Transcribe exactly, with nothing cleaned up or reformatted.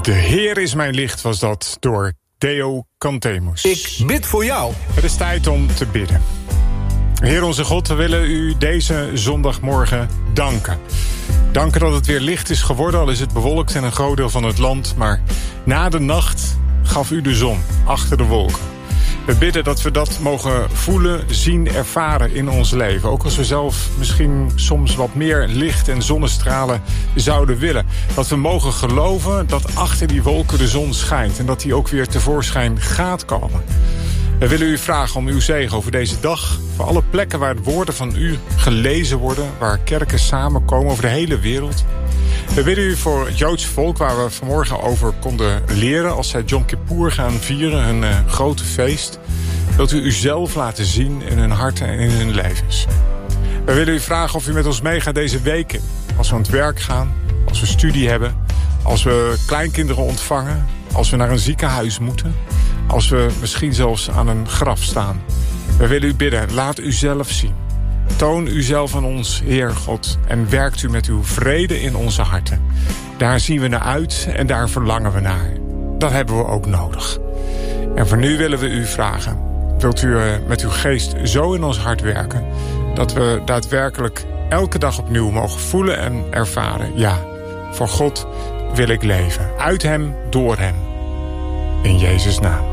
De Heer is mijn licht was dat door Deo Cantemus. Ik bid voor jou. Het is tijd om te bidden. Heer onze God, we willen u deze zondagmorgen danken. Danken dat het weer licht is geworden, al is het bewolkt in een groot deel van het land. Maar na de nacht gaf u de zon achter de wolken. We bidden dat we dat mogen voelen, zien, ervaren in ons leven. Ook als we zelf misschien soms wat meer licht en zonnestralen zouden willen. Dat we mogen geloven dat achter die wolken de zon schijnt. En dat die ook weer tevoorschijn gaat komen. We willen u vragen om uw zegen over deze dag. Voor alle plekken waar de woorden van u gelezen worden. Waar kerken samenkomen over de hele wereld. We bidden u voor het Joodse volk waar we vanmorgen over konden leren. Als zij Yom Kippur gaan vieren, hun uh, grote feest. Wilt u uzelf laten zien in hun harten en in hun levens. We willen u vragen of u met ons meegaat deze weken. Als we aan het werk gaan, als we studie hebben. Als we kleinkinderen ontvangen. Als we naar een ziekenhuis moeten. Als we misschien zelfs aan een graf staan. We willen u bidden, laat u zelf zien. Toon uzelf aan ons, Heer God, en werkt u met uw vrede in onze harten. Daar zien we naar uit en daar verlangen we naar. Dat hebben we ook nodig. En voor nu willen we u vragen, wilt u met uw geest zo in ons hart werken, dat we daadwerkelijk elke dag opnieuw mogen voelen en ervaren. Ja, voor God wil ik leven. Uit hem, door hem. In Jezus' naam.